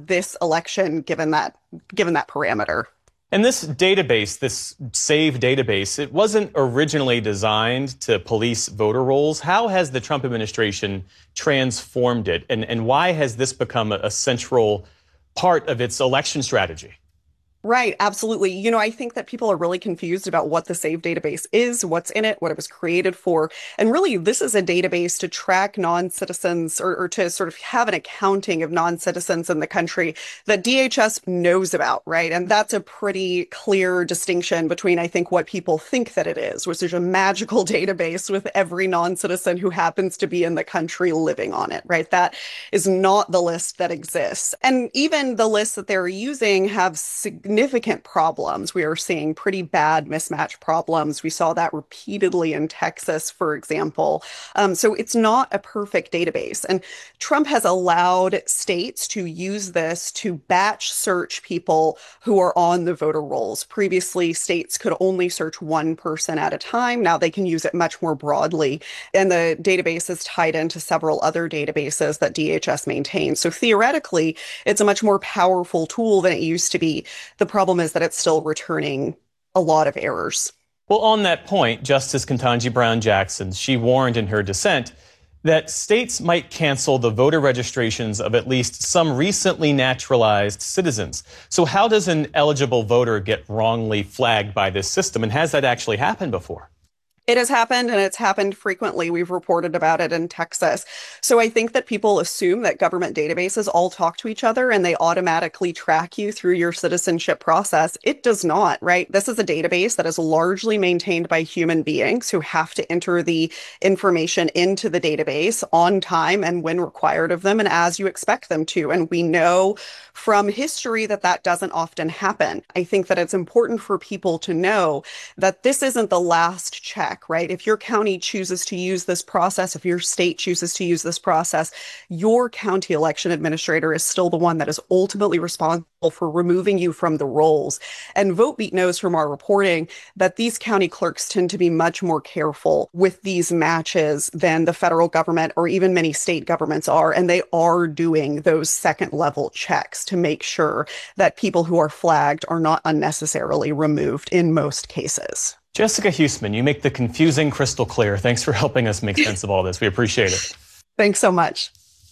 this election, given that parameter. And this database, this SAVE database, it wasn't originally designed to police voter rolls. How has the Trump administration transformed it? And why has this become a central part of its election strategy? Right, absolutely. I think that people are really confused about what the SAVE database is, what's in it, what it was created for. And really, this is a database to track non-citizens or to sort of have an accounting of non-citizens in the country that DHS knows about, right? And that's a pretty clear distinction between, I think, what people think that it is, which is a magical database with every non-citizen who happens to be in the country living on it, right? That is not the list that exists. And even the lists that they're using have significant problems. We are seeing pretty bad mismatch problems. We saw that repeatedly in Texas, for example. So it's not a perfect database. And Trump has allowed states to use this to batch search people who are on the voter rolls. Previously, states could only search one person at a time. Now they can use it much more broadly. And the database is tied into several other databases that DHS maintains. So theoretically, it's a much more powerful tool than it used to be. The problem is that it's still returning a lot of errors. Well, on that point, Justice Ketanji Brown Jackson, she warned in her dissent that states might cancel the voter registrations of at least some recently naturalized citizens. So how does an eligible voter get wrongly flagged by this system? And has that actually happened before? It has happened, and it's happened frequently. We've reported about it in Texas. So I think that people assume that government databases all talk to each other and they automatically track you through your citizenship process. It does not, right? This is a database that is largely maintained by human beings who have to enter the information into the database on time and when required of them and as you expect them to. And we know from history that that doesn't often happen. I think that it's important for people to know that this isn't the last check, right? If your county chooses to use this process, if your state chooses to use this process, your county election administrator is still the one that is ultimately responsible for removing you from the rolls. And VoteBeat knows from our reporting that these county clerks tend to be much more careful with these matches than the federal government or even many state governments are. And they are doing those second level checks to make sure that people who are flagged are not unnecessarily removed in most cases. Jessica Huseman, you make the confusing crystal clear. Thanks for helping us make sense of all this. We appreciate it. Thanks so much.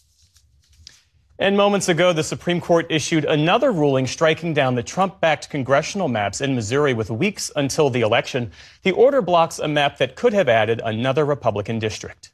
And moments ago, the Supreme Court issued another ruling striking down the Trump-backed congressional maps in Missouri with weeks until the election. The order blocks a map that could have added another Republican district.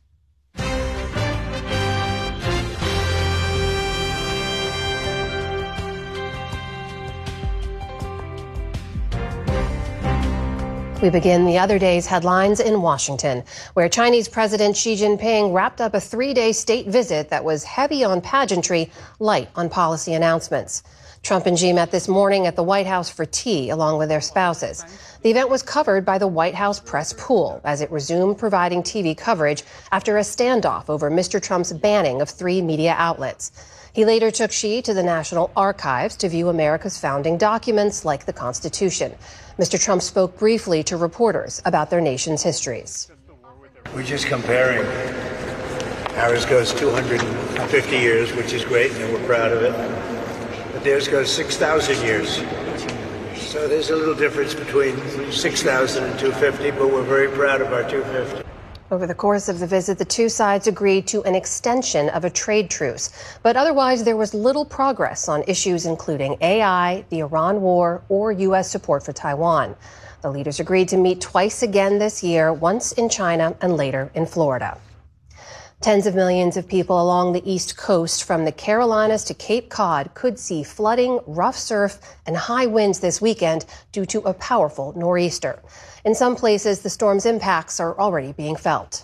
We begin the other day's headlines in Washington, where Chinese President Xi Jinping wrapped up a 3-day state visit that was heavy on pageantry, light on policy announcements. Trump and Xi met this morning at the White House for tea, along with their spouses. The event was covered by the White House press pool as it resumed providing TV coverage after a standoff over Mr. Trump's banning of 3 media outlets. He later took Xi to the National Archives to view America's founding documents like the Constitution. Mr. Trump spoke briefly to reporters about their nation's histories. We're just comparing. Ours goes 250 years, which is great, and we're proud of it. But theirs goes 6,000 years. So there's a little difference between 6,000 and 250, but we're very proud of our 250. Over the course of the visit, the two sides agreed to an extension of a trade truce. But otherwise, there was little progress on issues including AI, the Iran war, or U.S. support for Taiwan. The leaders agreed to meet twice again this year, once in China and later in Florida. Tens of millions of people along the East Coast from the Carolinas to Cape Cod could see flooding, rough surf, and high winds this weekend due to a powerful nor'easter. In some places, the storm's impacts are already being felt.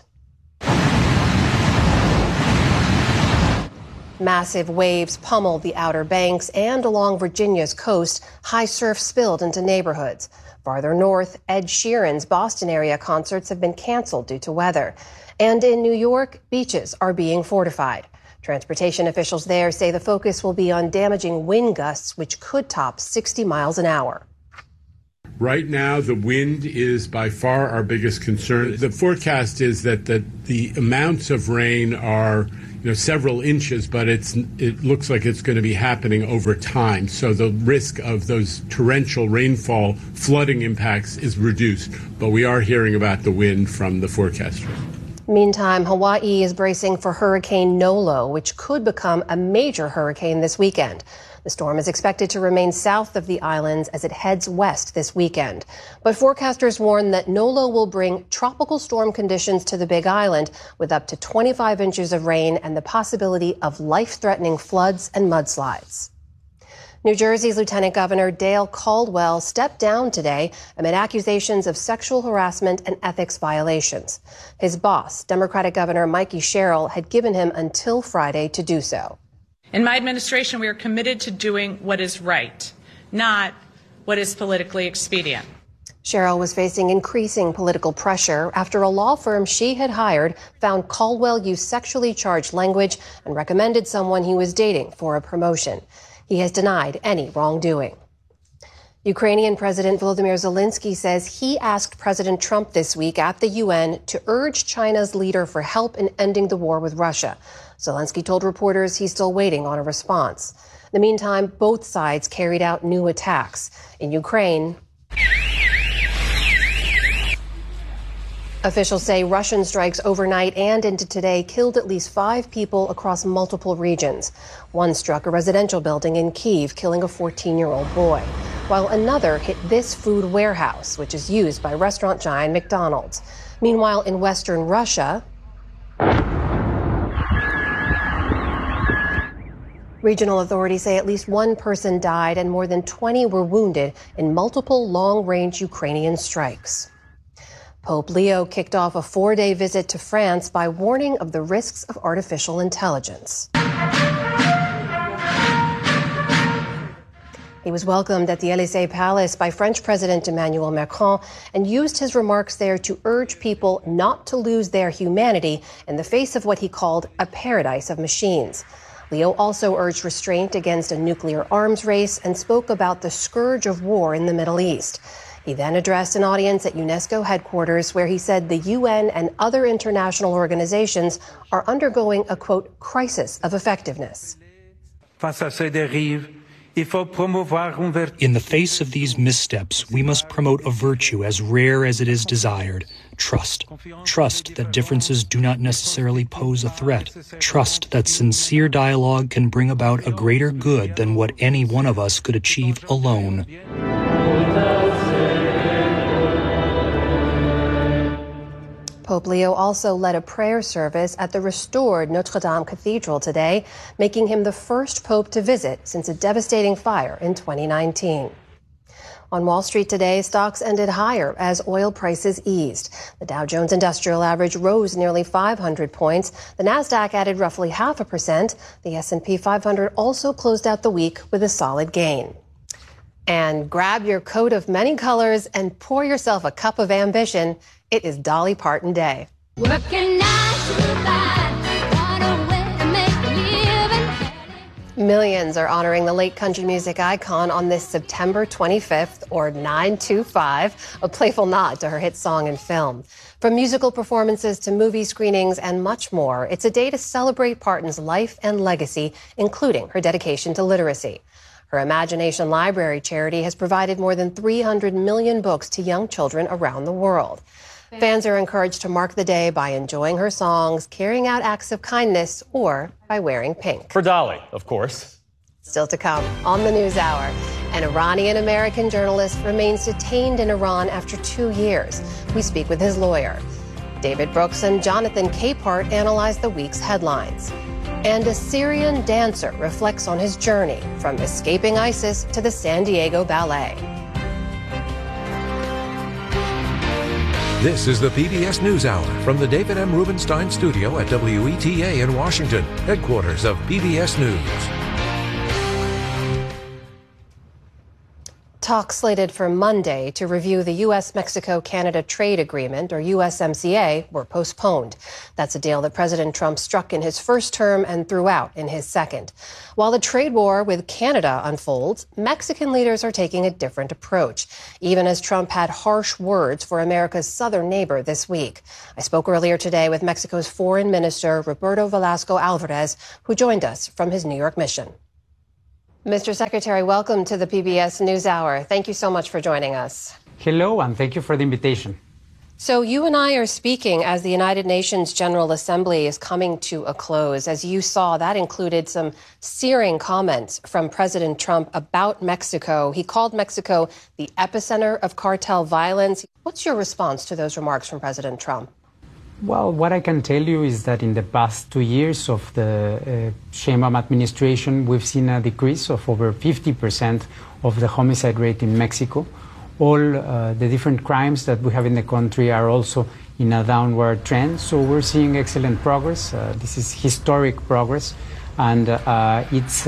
Massive waves pummeled the Outer Banks and along Virginia's coast. High surf spilled into neighborhoods. Farther north, Ed Sheeran's Boston area concerts have been canceled due to weather. And in New York, beaches are being fortified. Transportation officials there say the focus will be on damaging wind gusts, which could top 60 miles an hour. Right now, the wind is by far our biggest concern. The forecast is that the amounts of rain are several inches, but it looks like it's going to be happening over time. So the risk of those torrential rainfall flooding impacts is reduced. But we are hearing about the wind from the forecasters. Meantime, Hawaii is bracing for Hurricane Nolo, which could become a major hurricane this weekend. The storm is expected to remain south of the islands as it heads west this weekend. But forecasters warn that Nolo will bring tropical storm conditions to the Big Island with up to 25 inches of rain and the possibility of life-threatening floods and mudslides. New Jersey's Lieutenant Governor Dale Caldwell stepped down today amid accusations of sexual harassment and ethics violations. His boss, Democratic Governor Mikey Sherrill, had given him until Friday to do so. In my administration, we are committed to doing what is right, not what is politically expedient. Sherrill was facing increasing political pressure after a law firm she had hired found Caldwell used sexually charged language and recommended someone he was dating for a promotion. He has denied any wrongdoing. Ukrainian President Volodymyr Zelensky says he asked President Trump this week at the UN to urge China's leader for help in ending the war with Russia. Zelensky told reporters he's still waiting on a response. In the meantime, both sides carried out new attacks. In Ukraine, officials say Russian strikes overnight and into today killed at least 5 people across multiple regions. One struck a residential building in Kyiv, killing a 14-year-old boy, while another hit this food warehouse, which is used by restaurant giant McDonald's. Meanwhile, in western Russia, regional authorities say at least one person died and more than 20 were wounded in multiple long-range Ukrainian strikes. Pope Leo kicked off a 4-day visit to France by warning of the risks of artificial intelligence. He was welcomed at the Élysée Palace by French President Emmanuel Macron and used his remarks there to urge people not to lose their humanity in the face of what he called a paradise of machines. Leo also urged restraint against a nuclear arms race and spoke about the scourge of war in the Middle East. He then addressed an audience at UNESCO headquarters where he said the UN and other international organizations are undergoing a, quote, crisis of effectiveness. In the face of these missteps, we must promote a virtue as rare as it is desired: trust. Trust that differences do not necessarily pose a threat. Trust that sincere dialogue can bring about a greater good than what any one of us could achieve alone. Pope Leo also led a prayer service at the restored Notre Dame Cathedral today, making him the first pope to visit since a devastating fire in 2019. On Wall Street today, stocks ended higher as oil prices eased. The Dow Jones Industrial Average rose nearly 500 points. The Nasdaq added roughly 0.5%. The S&P 500 also closed out the week with a solid gain. And grab your coat of many colors and pour yourself a cup of ambition. It is Dolly Parton Day. Millions are honoring the late country music icon on this September 25th, or 925, a playful nod to her hit song and film. From musical performances to movie screenings and much more, it's a day to celebrate Parton's life and legacy, including her dedication to literacy. Her Imagination Library charity has provided more than 300 million books to young children around the world. Fans are encouraged to mark the day by enjoying her songs, carrying out acts of kindness, or by wearing pink. For Dolly, of course. Still to come on the NewsHour. An Iranian-American journalist remains detained in Iran after 2 years. We speak with his lawyer. David Brooks and Jonathan Capehart analyze the week's headlines. And a Syrian dancer reflects on his journey from escaping ISIS to the San Diego Ballet. This is the PBS NewsHour from the David M. Rubenstein studio at WETA in Washington, headquarters of PBS News. Talks slated for Monday to review the U.S.-Mexico-Canada Trade Agreement, or USMCA, were postponed. That's a deal that President Trump struck in his first term and threw out in his second. While the trade war with Canada unfolds, Mexican leaders are taking a different approach, even as Trump had harsh words for America's southern neighbor this week. I spoke earlier today with Mexico's Foreign Minister, Roberto Velasco Alvarez, who joined us from his New York mission. Mr. Secretary, welcome to the PBS NewsHour. Thank you so much for joining us. Hello, and thank you for the invitation. So you and I are speaking as the United Nations General Assembly is coming to a close. As you saw, that included some searing comments from President Trump about Mexico. He called Mexico the epicenter of cartel violence. What's your response to those remarks from President Trump? Well, what I can tell you is that in the past 2 years of the Sheinbaum administration, we've seen a decrease of over 50% of the homicide rate in Mexico. All the different crimes that we have in the country are also in a downward trend. So we're seeing excellent progress. This is historic progress. And it's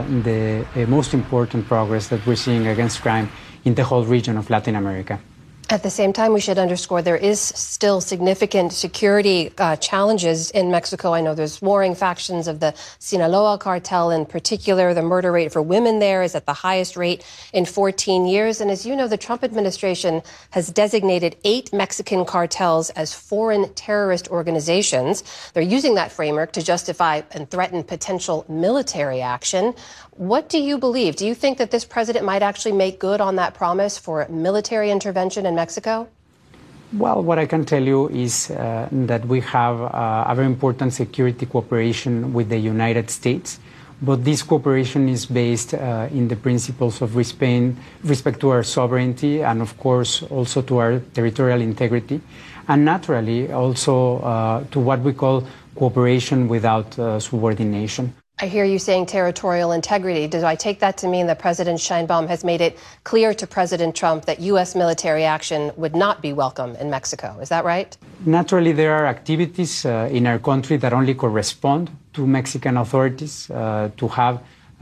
the most important progress that we're seeing against crime in the whole region of Latin America. At the same time, we should underscore there is still significant security challenges in Mexico. I know there's warring factions of the Sinaloa cartel in particular. The murder rate for women there is at the highest rate in 14 years. And as you know, the Trump administration has designated 8 Mexican cartels as foreign terrorist organizations. They're using that framework to justify and threaten potential military action. What do you believe? Do you think that this president might actually make good on that promise for military intervention in Mexico? Well, what I can tell you is that we have a very important security cooperation with the United States. But this cooperation is based in the principles of respect to our sovereignty and, of course, also to our territorial integrity. And naturally, also to what we call cooperation without subordination. I hear you saying territorial integrity. Do I take that to mean that President Sheinbaum has made it clear to President Trump that U.S. military action would not be welcome in Mexico? Is that right? Naturally, there are activities in our country that only correspond to Mexican authorities. To have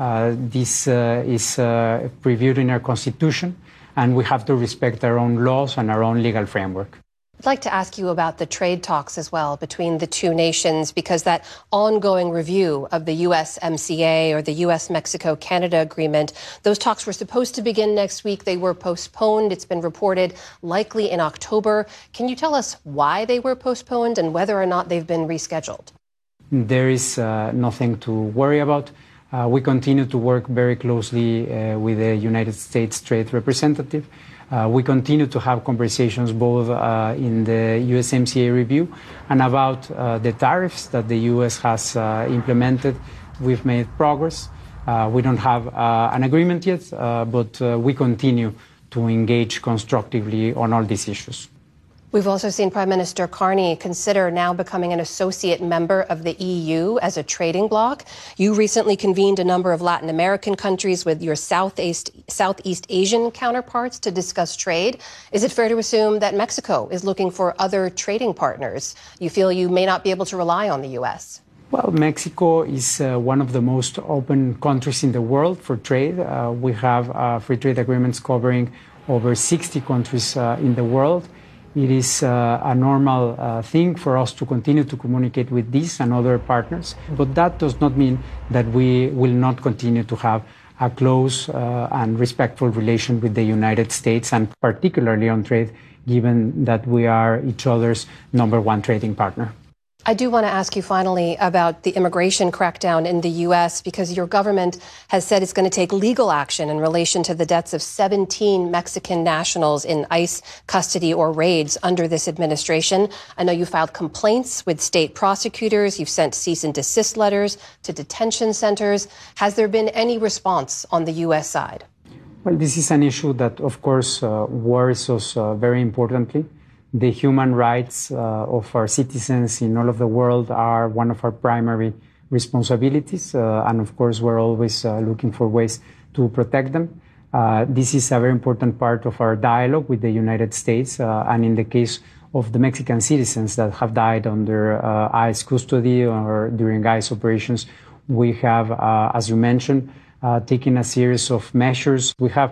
this is previewed in our Constitution, and we have to respect our own laws and our own legal framework. I'd like to ask you about the trade talks as well between the two nations, because that ongoing review of the USMCA or the U.S.-Mexico-Canada agreement, those talks were supposed to begin next week. They were postponed. It's been reported likely in October. Can you tell us why they were postponed and whether or not they've been rescheduled? There is nothing to worry about. We continue to work very closely with the United States Trade Representative. We continue to have conversations both in the USMCA review and about the tariffs that the U.S. has implemented. We've made progress. We don't have an agreement yet, but we continue to engage constructively on all these issues. We've also seen Prime Minister Carney consider now becoming an associate member of the EU as a trading bloc. You recently convened a number of Latin American countries with your Southeast Asian counterparts to discuss trade. Is it fair to assume that Mexico is looking for other trading partners? You feel you may not be able to rely on the U.S.? Well, Mexico is one of the most open countries in the world for trade. We have free trade agreements covering over 60 countries in the world. It is a normal thing for us to continue to communicate with these and other partners, but that does not mean that we will not continue to have a close and respectful relation with the United States, and particularly on trade, given that we are each other's #1 trading partner. I do want to ask you finally about the immigration crackdown in the U.S., because your government has said it's going to take legal action in relation to the deaths of 17 Mexican nationals in ICE custody or raids under this administration. I know you filed complaints with state prosecutors. You've sent cease and desist letters to detention centers. Has there been any response on the U.S. side? Well, this is an issue that, of course, worries us very importantly. The human rights of our citizens in all of the world are one of our primary responsibilities. And of course, we're always looking for ways to protect them. This is a very important part of our dialogue with the United States. And in the case of the Mexican citizens that have died under ICE custody or during ICE operations, we have, as you mentioned, taken a series of measures. We have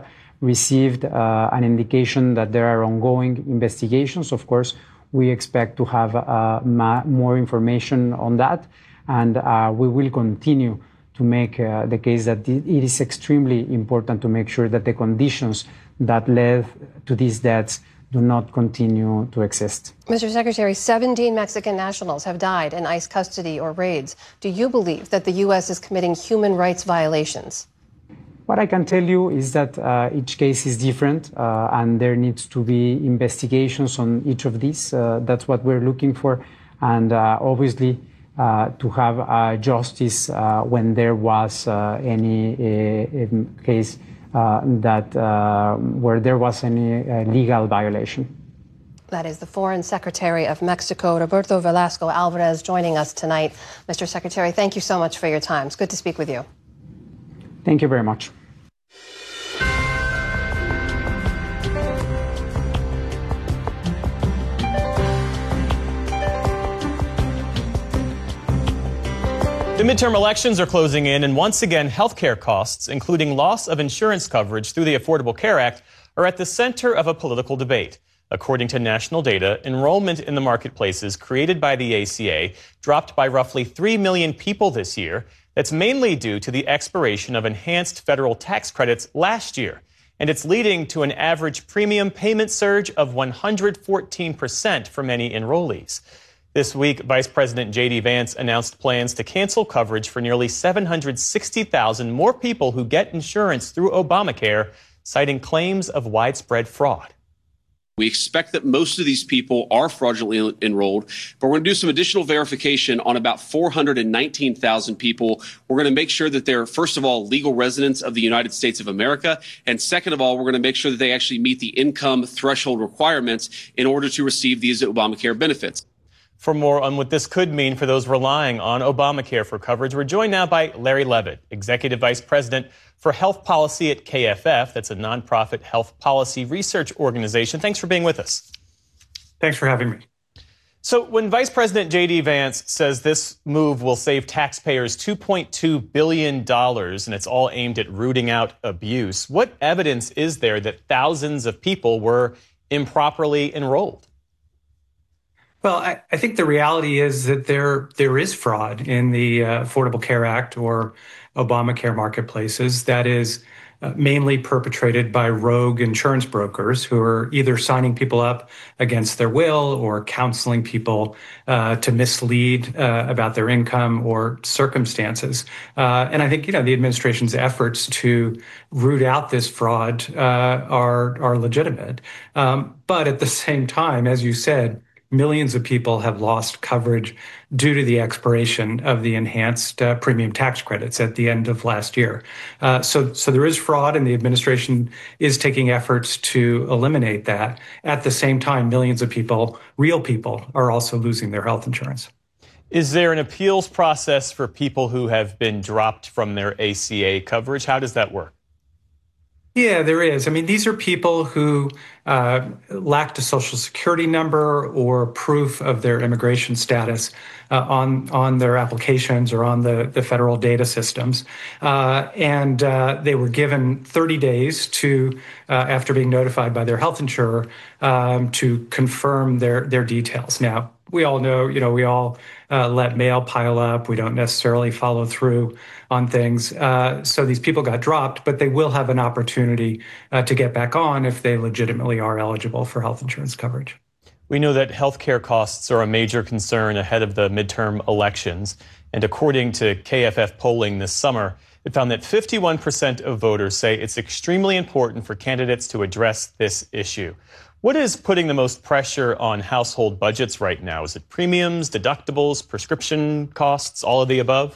received an indication that there are ongoing investigations. Of course, we expect to have more information on that, and we will continue to make the case that it is extremely important to make sure that the conditions that led to these deaths do not continue to exist. Mr. Secretary, 17 Mexican nationals have died in ICE custody or raids. Do you believe that the U.S. is committing human rights violations? What I can tell you is that each case is different, and there needs to be investigations on each of these. That's what we're looking for, and obviously to have justice when there was any case where there was any legal violation. That is the Foreign Secretary of Mexico, Roberto Velasco Alvarez, joining us tonight. Mr. Secretary, thank you so much for your time. It's good to speak with you. Thank you very much. The midterm elections are closing in, and once again, healthcare costs, including loss of insurance coverage through the Affordable Care Act, are at the center of a political debate. According to national data, enrollment in the marketplaces created by the ACA dropped by roughly 3 million people this year. That's mainly due to the expiration of enhanced federal tax credits last year. And it's leading to an average premium payment surge of 114% for many enrollees. This week, Vice President J.D. Vance announced plans to cancel coverage for nearly 760,000 more people who get insurance through Obamacare, citing claims of widespread fraud. We expect that most of these people are fraudulently enrolled, but we're going to do some additional verification on about 419,000 people. We're going to make sure that they're, first of all, legal residents of the United States of America. And second of all, we're going to make sure that they actually meet the income threshold requirements in order to receive these Obamacare benefits. For more on what this could mean for those relying on Obamacare for coverage, we're joined now by Larry Levitt, Executive Vice President for Health Policy at KFF. That's a nonprofit health policy research organization. Thanks for being with us. Thanks for having me. So when Vice President J.D. Vance says this move will save taxpayers $2.2 billion and it's all aimed at rooting out abuse, what evidence is there that thousands of people were improperly enrolled? Well, I think the reality is that there is fraud in the Affordable Care Act or Obamacare marketplaces that is mainly perpetrated by rogue insurance brokers who are either signing people up against their will or counseling people to mislead about their income or circumstances. And I think, the administration's efforts to root out this fraud are legitimate. But at the same time, as you said, millions of people have lost coverage due to the expiration of the enhanced premium tax credits at the end of last year. So there is fraud, and the administration is taking efforts to eliminate that. At the same time, millions of people, real people, are also losing their health insurance. Is there an appeals process for people who have been dropped from their ACA coverage? How does that work? Yeah, there is. I mean, these are people who lacked a Social Security number or proof of their immigration status on their applications or on the federal data systems. And they were given 30 days to, after being notified by their health insurer, to confirm their details. Now, we all know, we all let mail pile up. We don't necessarily follow through on things. So these people got dropped, but they will have an opportunity to get back on if they legitimately are eligible for health insurance coverage. We know that healthcare costs are a major concern ahead of the midterm elections. And according to KFF polling this summer, it found that 51% of voters say it's extremely important for candidates to address this issue. What is putting the most pressure on household budgets right now? Is it premiums, deductibles, prescription costs, all of the above?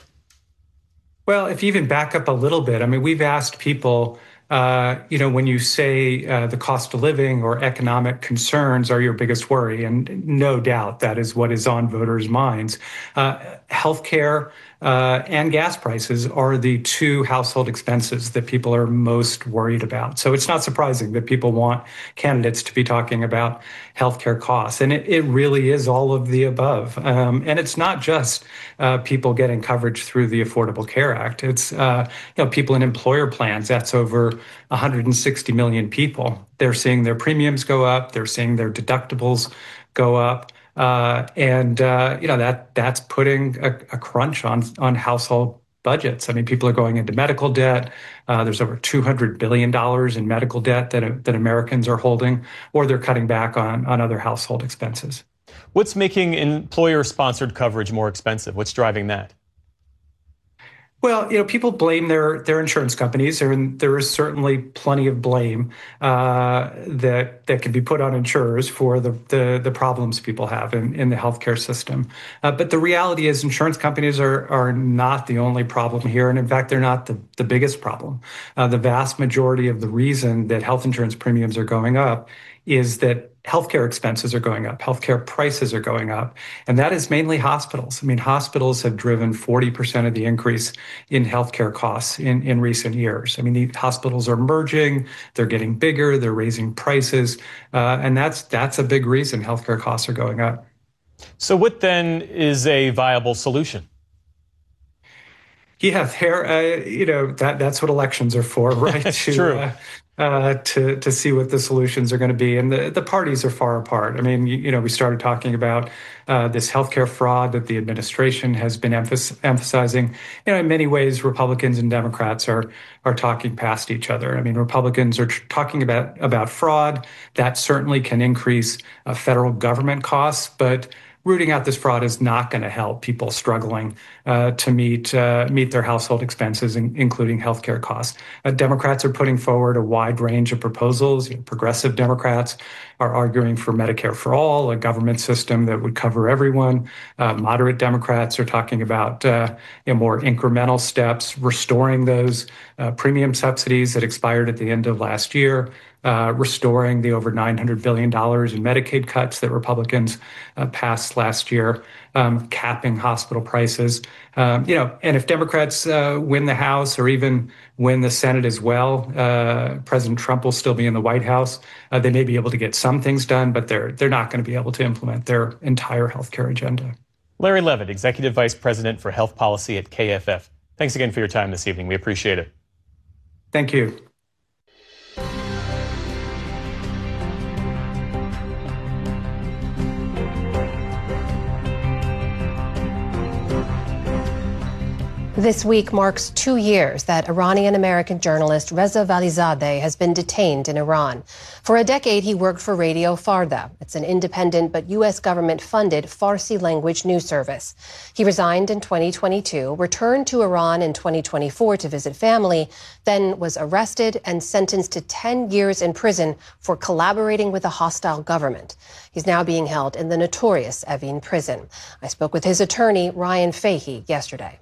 Well, if you even back up a little bit, I mean, we've asked people, when you say the cost of living or economic concerns are your biggest worry, and no doubt that is what is on voters' minds. Healthcare and gas prices are the two household expenses that people are most worried about. So it's not surprising that people want candidates to be talking about healthcare costs. And it really is all of the above. And it's not just people getting coverage through the Affordable Care Act. It's people in employer plans. That's over 160 million people. They're seeing their premiums go up. They're seeing their deductibles go up. That's putting a crunch on household budgets. I mean, people are going into medical debt. There's over $200 billion in medical debt that Americans are holding, or they're cutting back on other household expenses. What's making employer-sponsored coverage more expensive? What's driving that? Well, people blame their insurance companies, and there is certainly plenty of blame that can be put on insurers for the problems people have in the healthcare system. But the reality is insurance companies are not the only problem here. And in fact, they're not the biggest problem. The vast majority of the reason that health insurance premiums are going up is that healthcare expenses are going up, healthcare prices are going up, and that is mainly hospitals. I mean, hospitals have driven 40% of the increase in healthcare costs in recent years. I mean, the hospitals are merging, they're getting bigger, they're raising prices, and that's a big reason healthcare costs are going up. So what then is a viable solution? Yeah, that's what elections are for, right? True. To see what the solutions are going to be. And the parties are far apart. I mean, we started talking about this healthcare fraud that the administration has been emphasizing. In many ways, Republicans and Democrats are talking past each other. I mean, Republicans are talking about fraud. That certainly can increase federal government costs, but rooting out this fraud is not going to help people struggling to meet their household expenses, including healthcare costs. Democrats are putting forward a wide range of proposals. Progressive Democrats are arguing for Medicare for all, a government system that would cover everyone. Moderate Democrats are talking about more incremental steps, restoring those premium subsidies that expired at the end of last year. Restoring the over $900 billion in Medicaid cuts that Republicans passed last year, capping hospital prices. And if Democrats win the House or even win the Senate as well, President Trump will still be in the White House. They may be able to get some things done, but they're not going to be able to implement their entire healthcare agenda. Larry Levitt, Executive Vice President for Health Policy at KFF. Thanks again for your time this evening. We appreciate it. Thank you. This week marks 2 years that Iranian-American journalist Reza Valizadeh has been detained in Iran. For a decade, he worked for Radio Farda. It's an independent but U.S. government-funded Farsi-language news service. He resigned in 2022, returned to Iran in 2024 to visit family, then was arrested and sentenced to 10 years in prison for collaborating with a hostile government. He's now being held in the notorious Evin prison. I spoke with his attorney, Ryan Fahey, yesterday.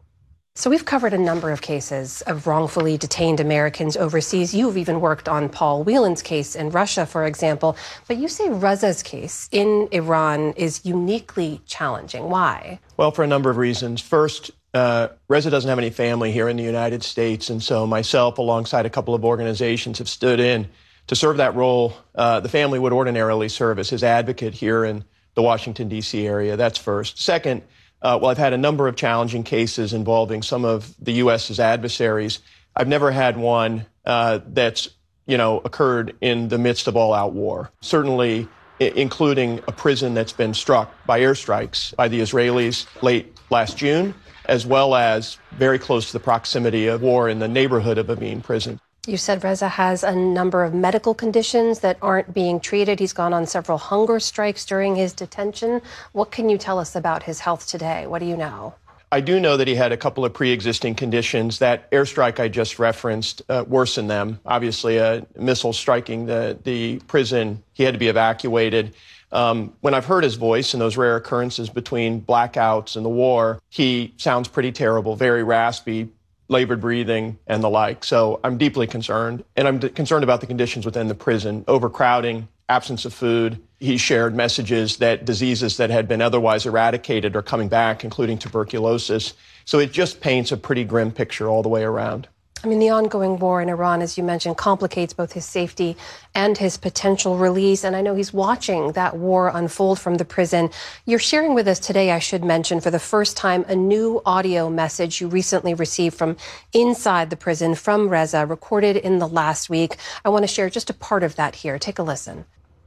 So we've covered a number of cases of wrongfully detained Americans overseas. You've even worked on Paul Whelan's case in Russia, for example. But you say Reza's case in Iran is uniquely challenging. Why? Well, for a number of reasons. First, Reza doesn't have any family here in the United States. And so myself, alongside a couple of organizations, have stood in to serve that role. The family would ordinarily serve as his advocate here in the Washington, D.C. area. That's first. Second, I've had a number of challenging cases involving some of the U.S.'s adversaries. I've never had one that's, occurred in the midst of all-out war, certainly including a prison that's been struck by airstrikes by the Israelis late last June, as well as very close to the proximity of war in the neighborhood of Evin prison. You said Reza has a number of medical conditions that aren't being treated. He's gone on several hunger strikes during his detention. What can you tell us about his health today? What do you know? I do know that he had a couple of pre-existing conditions. That airstrike I just referenced worsened them. Obviously, a missile striking the prison, he had to be evacuated. When I've heard his voice in those rare occurrences between blackouts and the war, he sounds pretty terrible, very raspy, labored breathing and the like. So I'm deeply concerned. And I'm concerned about the conditions within the prison, overcrowding, absence of food. He shared messages that diseases that had been otherwise eradicated are coming back, including tuberculosis. So it just paints a pretty grim picture all the way around. I mean, the ongoing war in Iran, as you mentioned, complicates both his safety and his potential release. And I know he's watching that war unfold from the prison. You're sharing with us today, I should mention, for the first time, a new audio message you recently received from inside the prison from Reza, recorded in the last week. I want to share just a part of that here. Take a listen.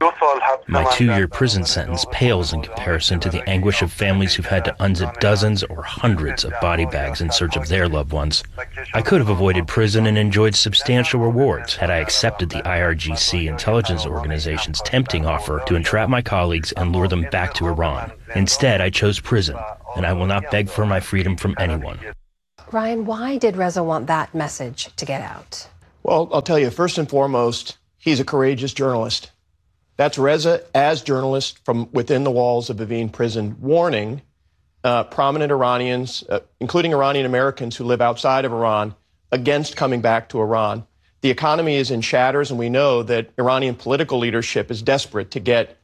My 2-year prison sentence pales in comparison to the anguish of families who've had to unzip dozens or hundreds of body bags in search of their loved ones. I could have avoided prison and enjoyed substantial rewards had I accepted the IRGC intelligence organization's tempting offer to entrap my colleagues and lure them back to Iran. Instead, I chose prison, and I will not beg for my freedom from anyone. Ryan, why did Reza want that message to get out? Well, I'll tell you, first and foremost, he's a courageous journalist. That's Reza, as journalist from within the walls of Evin prison, warning prominent Iranians, including Iranian Americans who live outside of Iran, against coming back to Iran. The economy is in shatters, and we know that Iranian political leadership is desperate to get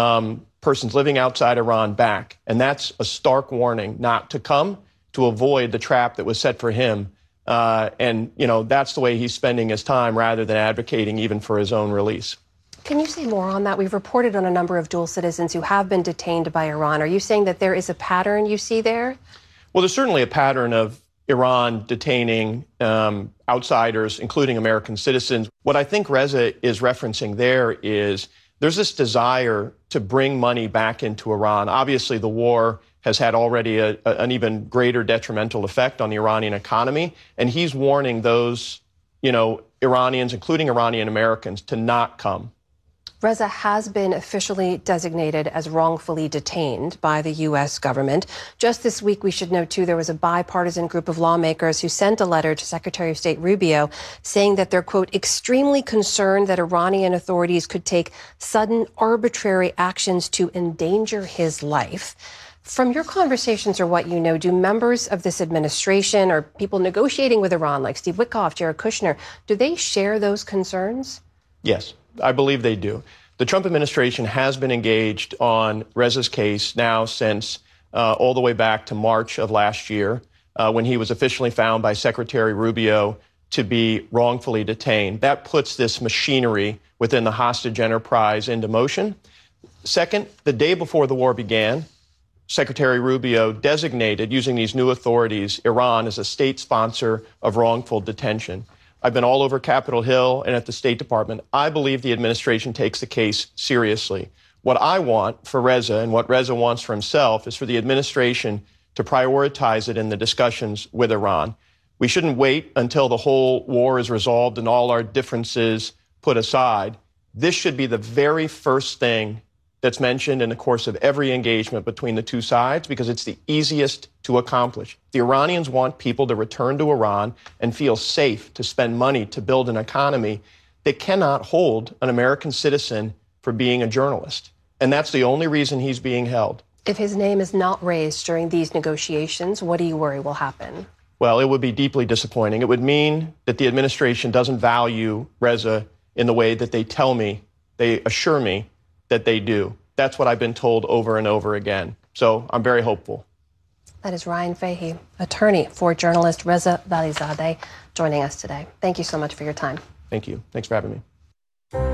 persons living outside Iran back. And that's a stark warning not to come, to avoid the trap that was set for him. And, you know, that's the way he's spending his time rather than advocating even for his own release. Can you say more on that? We've reported on a number of dual citizens who have been detained by Iran. Are you saying that there is a pattern you see there? Well, there's certainly a pattern of Iran detaining outsiders, including American citizens. What I think Reza is referencing there is there's this desire to bring money back into Iran. Obviously, the war has had already an even greater detrimental effect on the Iranian economy. And he's warning those, you know, Iranians, including Iranian Americans, to not come. Reza has been officially designated as wrongfully detained by the U.S. government. Just this week, we should note, too, there was a bipartisan group of lawmakers who sent a letter to Secretary of State Rubio saying that they're, quote, extremely concerned that Iranian authorities could take sudden arbitrary actions to endanger his life. From your conversations or what you know, do members of this administration or people negotiating with Iran, like Steve Witkoff, Jared Kushner, do they share those concerns? Yes, I believe they do. The Trump administration has been engaged on Reza's case now since all the way back to March of last year, when he was officially found by Secretary Rubio to be wrongfully detained. That puts this machinery within the hostage enterprise into motion. Second, the day before the war began, Secretary Rubio designated, using these new authorities, Iran as a state sponsor of wrongful detention. I've been all over Capitol Hill and at the State Department. I believe the administration takes the case seriously. What I want for Reza and what Reza wants for himself is for the administration to prioritize it in the discussions with Iran. We shouldn't wait until the whole war is resolved and all our differences put aside. This should be the very first thing that's mentioned in the course of every engagement between the two sides because it's the easiest to accomplish. The Iranians want people to return to Iran and feel safe to spend money to build an economy. They cannot hold an American citizen for being a journalist. And that's the only reason he's being held. If his name is not raised during these negotiations, what do you worry will happen? Well, it would be deeply disappointing. It would mean that the administration doesn't value Reza in the way that they tell me, they assure me that they do. That's what I've been told over and over again. So I'm very hopeful. That is Ryan Fahey, attorney for journalist Reza Valizadeh, joining us today. Thank you so much for your time. Thank you. Thanks for having me.